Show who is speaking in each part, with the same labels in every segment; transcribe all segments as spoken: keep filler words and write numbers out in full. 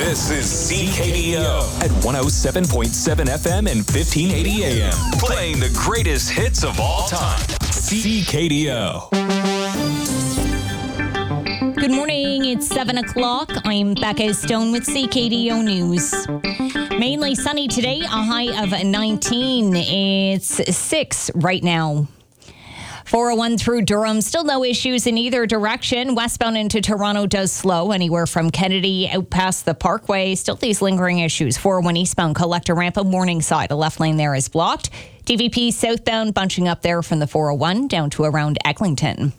Speaker 1: This is C K D O at one oh seven point seven F M and fifteen eighty A M. Playing the greatest hits of all time. C K D O.
Speaker 2: Good morning. It's seven o'clock. I'm Becca Stone with C K D O News. Mainly sunny today, a high of nineteen. It's six right now. four oh one through Durham, still no issues in either direction. Westbound into Toronto does slow anywhere from Kennedy out past the Parkway. Still these lingering issues. four oh one eastbound Collector Ramp at Morningside. A left lane there is blocked. D V P southbound bunching up there from the four oh one down to around Eglinton.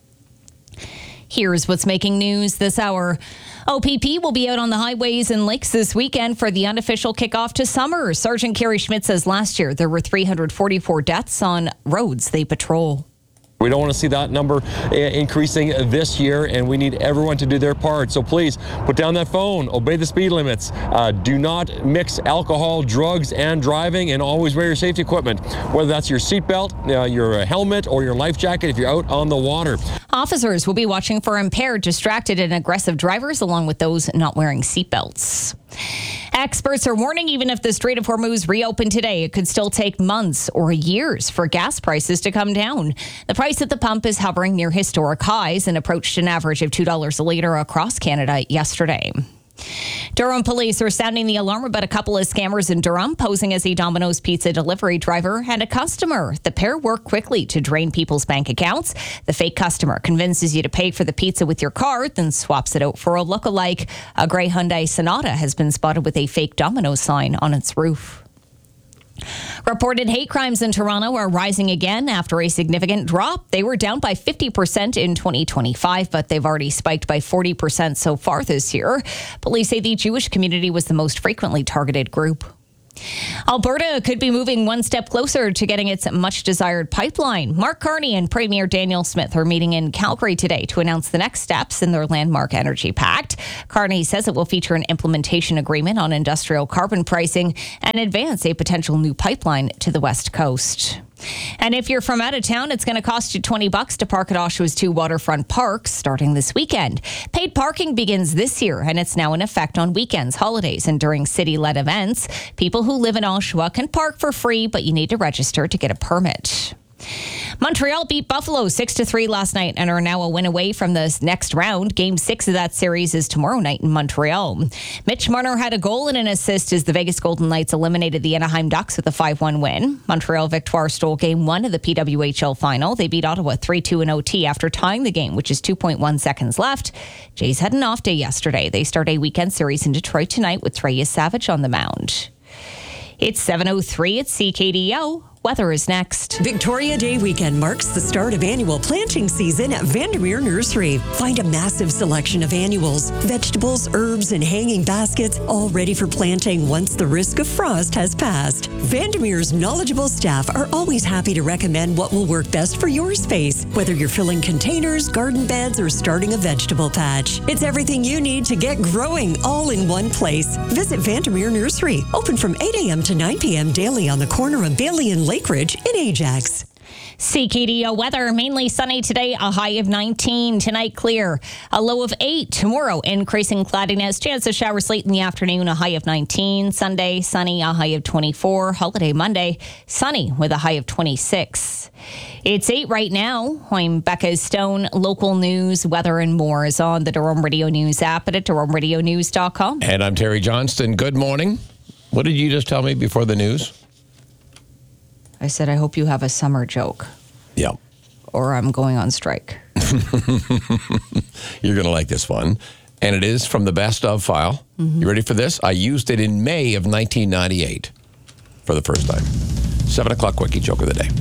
Speaker 2: Here's what's making news this hour. O P P will be out on the highways and lakes this weekend for the unofficial kickoff to summer. Sergeant Kerry Schmidt says last year there were three hundred forty-four deaths on roads they patrol.
Speaker 3: We don't want to see that number increasing this year, and we need everyone to do their part. So please put down that phone, obey the speed limits, uh, do not mix alcohol, drugs, and driving, and always wear your safety equipment, whether that's your seatbelt, uh, your helmet, or your life jacket if you're out on the water.
Speaker 2: Officers will be watching for impaired, distracted, and aggressive drivers, along with those not wearing seatbelts. Experts are warning even if the Strait of Hormuz reopened today, it could still take months or years for gas prices to come down. The price at the pump is hovering near historic highs and approached an average of two dollars a litre across Canada yesterday. Durham police are sounding the alarm about a couple of scammers in Durham posing as a Domino's pizza delivery driver and a customer. The pair work quickly to drain people's bank accounts. The fake customer convinces you to pay for the pizza with your card, then swaps it out for a lookalike. A grey Hyundai Sonata has been spotted with a fake Domino's sign on its roof. Reported hate crimes in Toronto are rising again after a significant drop. They were down by fifty percent in twenty twenty-five, but they've already spiked by forty percent so far this year. Police say the Jewish community was the most frequently targeted group. Alberta could be moving one step closer to getting its much-desired pipeline. Mark Carney and Premier Daniel Smith are meeting in Calgary today to announce the next steps in their landmark energy pact. Carney says it will feature an implementation agreement on industrial carbon pricing and advance a potential new pipeline to the West Coast. And if you're from out of town, it's going to cost you twenty bucks to park at Oshawa's two waterfront parks starting this weekend. Paid parking begins this year, and it's now in effect on weekends, holidays, and during city-led events. People who live in Oshawa can park for free, but you need to register to get a permit. Montreal beat Buffalo six to three last night and are now a win away from the next round. Game six of that series is tomorrow night in Montreal. Mitch Marner had a goal and an assist as the Vegas Golden Knights eliminated the Anaheim Ducks with a five one win. Montreal Victoire stole game one of the P W H L final. They beat Ottawa three two in O T after tying the game, which is two point one seconds left. Jays had an off day yesterday. They start a weekend series in Detroit tonight with Trey Savage on the mound. It's seven oh three at C K D O. Weather is next.
Speaker 4: Victoria Day weekend marks the start of annual planting season at Vandermeer Nursery. Find a massive selection of annuals, vegetables, herbs, and hanging baskets, all ready for planting once the risk of frost has passed. Vandermeer's knowledgeable staff are always happy to recommend what will work best for your space, whether you're filling containers, garden beds, or starting a vegetable patch. It's everything you need to get growing all in one place. Visit Vandermeer Nursery, open from eight a.m. to nine p.m. daily on the corner of Bailey and Lake Ridge in Ajax.
Speaker 2: C K D O weather, mainly sunny today, a high of nineteen. Tonight, clear. A low of eight. Tomorrow, increasing cloudiness. Chance of showers late in the afternoon, a high of nineteen. Sunday, sunny, a high of twenty-four. Holiday Monday, sunny with a high of twenty-six. It's eight right now. I'm Becca Stone. Local news, weather, and more is on the Durham Radio News app and at durham radio news dot com.
Speaker 5: And I'm Terry Johnston. Good morning. What did you just tell me before the news?
Speaker 2: I said, I hope you have a summer joke.
Speaker 5: Yeah.
Speaker 2: Or I'm going on strike.
Speaker 5: You're going to like this one. And it is from the best of file. Mm-hmm. You ready for this? I used it in May of nineteen ninety-eight for the first time. Seven o'clock quickie joke of the day.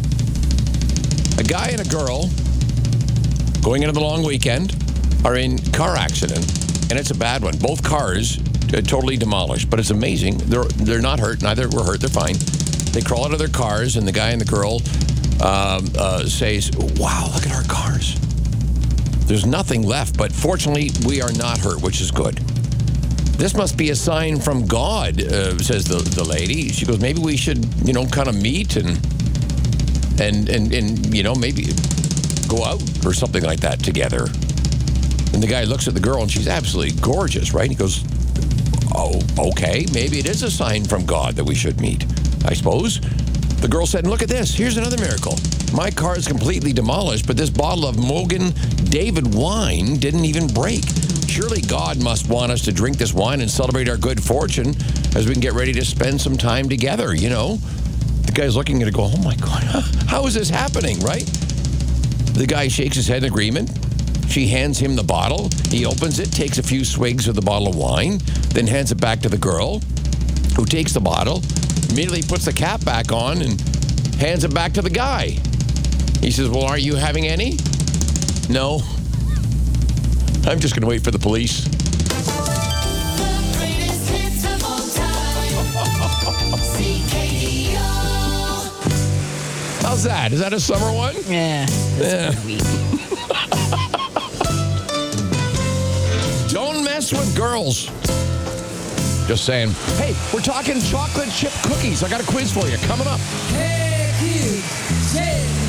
Speaker 5: A guy and a girl going into the long weekend are in car accident, and it's a bad one. Both cars uh, totally demolished, but it's amazing. They're they're not hurt. Neither were hurt. They're fine. They crawl out of their cars, and the guy and the girl um, uh, says, wow, look at our cars. There's nothing left, but fortunately, we are not hurt, which is good. This must be a sign from God, uh, says the, the lady. She goes, maybe we should, you know, kind of meet and, and, and, and, you know, maybe go out or something like that together. And the guy looks at the girl, and she's absolutely gorgeous, right? He goes, Oh, okay. Maybe it is a sign from God that we should meet, I suppose. The girl said, look at this. Here's another miracle. My car is completely demolished, but this bottle of Mogan David wine didn't even break. Surely God must want us to drink this wine and celebrate our good fortune as we can get ready to spend some time together, you know? The guy's looking at it going, oh my God, how is this happening, right? The guy shakes his head in agreement. She hands him the bottle. He opens it, takes a few swigs of the bottle of wine, then hands it back to the girl, who takes the bottle, immediately puts the cap back on and hands it back to the guy. He says, well, aren't you having any? No. I'm just going to wait for the police.
Speaker 6: The greatest hits of all time. C K D O.
Speaker 5: How's that? Is that a summer one?
Speaker 2: Yeah.
Speaker 5: Yeah.
Speaker 2: Week.
Speaker 5: Don't mess with girls. Just saying. Hey, we're talking chocolate chip cookies. I got a quiz for you coming up.
Speaker 6: Hey, kids, check